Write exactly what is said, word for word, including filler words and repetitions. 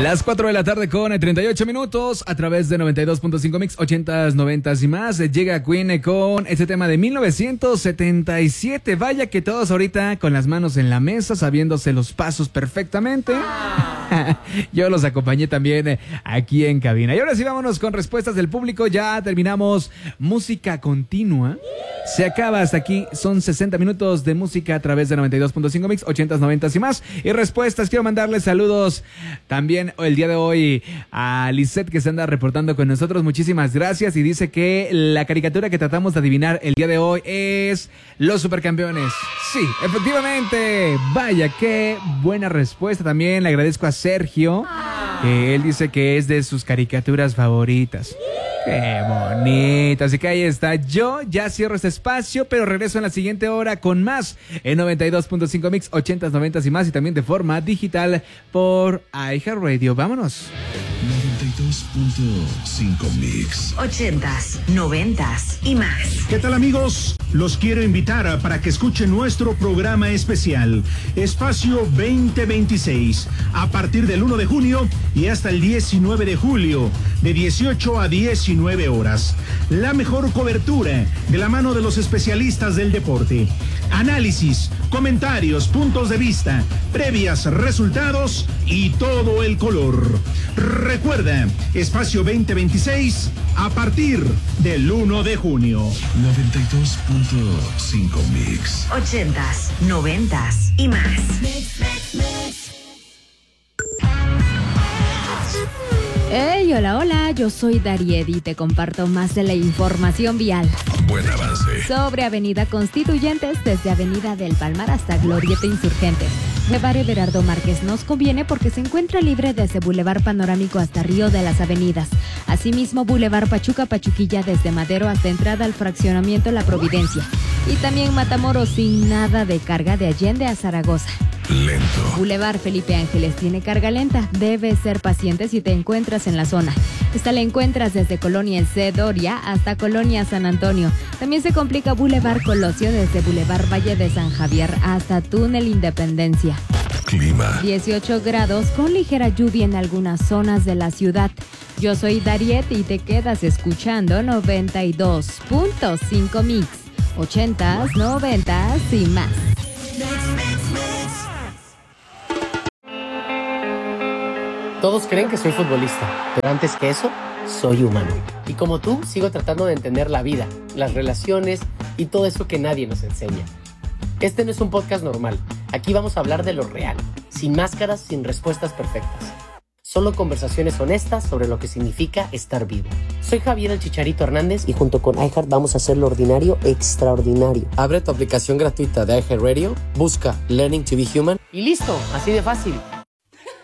Las cuatro de la tarde con treinta y ocho minutos a través de noventa y dos punto cinco Mix, ochentas, noventas y más. Llega Queen con este tema de mil novecientos setenta y siete. Vaya que todos ahorita con las manos en la mesa, sabiéndose los pasos perfectamente. Yo los acompañé también aquí en cabina. Y ahora sí vámonos con respuestas del público. Ya terminamos música continua. Se acaba hasta aquí. Son sesenta minutos de música a través de noventa y dos punto cinco Mix, ochentas, noventas y más. Y respuestas, quiero mandarles saludos también el día de hoy a Lisette, que se anda reportando con nosotros. Muchísimas gracias. Y dice que la caricatura que tratamos de adivinar el día de hoy es Los Supercampeones. Sí, efectivamente. Vaya, qué buena respuesta. También le agradezco a Sergio, que él dice que es de sus caricaturas favoritas. Qué bonito. Así que ahí está. Yo ya cierro este espacio, pero regreso en la siguiente hora con más en noventa y dos punto cinco Mix, ochentas, noventas y más, y también de forma digital por iHeartRadio. Vámonos. noventa y dos punto cinco Mix, ochentas, noventas y más. ¿Qué tal, amigos? Los quiero invitar a, para que escuchen nuestro programa especial Espacio veinte veintiséis a partir del uno de junio y hasta el diecinueve de julio de dieciocho a diecinueve horas. La mejor cobertura de la mano de los especialistas del deporte. Análisis, comentarios, puntos de vista, previas, resultados y todo el color. Recuerda, Espacio veinte veintiséis a partir del uno de junio. noventa y dos punto cinco Mix, ochentas, noventas y más. Hey, hola, hola, yo soy Dariet y te comparto más de la información vial. Buen avance. Sobre Avenida Constituyentes, desde Avenida del Palmar hasta Glorieta Insurgentes. Boulevard Everardo Márquez nos conviene porque se encuentra libre desde Boulevard Panorámico hasta Río de las Avenidas. Asimismo, Boulevard Pachuca Pachuquilla desde Madero hasta entrada al fraccionamiento La Providencia. Y también Matamoros sin nada de carga de Allende a Zaragoza. Lento. Boulevard Felipe Ángeles tiene carga lenta. Debes ser paciente si te encuentras en la zona. Esta la encuentras desde Colonia El C. Doria hasta Colonia San Antonio. También se complica Boulevard Colosio desde Boulevard Valle de San Javier hasta Túnel Independencia. Clima. dieciocho grados con ligera lluvia en algunas zonas de la ciudad. Yo soy Dariet y te quedas escuchando noventa y dos punto cinco Mix, ochentas, noventas y más. Todos creen que soy futbolista, pero antes que eso, soy humano. Y como tú, sigo tratando de entender la vida, las relaciones y todo eso que nadie nos enseña. Este no es un podcast normal. Aquí vamos a hablar de lo real, sin máscaras, sin respuestas perfectas. Solo conversaciones honestas sobre lo que significa estar vivo. Soy Javier el Chicharito Hernández y junto con iHeart vamos a hacer lo ordinario extraordinario. Abre tu aplicación gratuita de iHeartRadio, busca Learning to be Human y listo, así de fácil.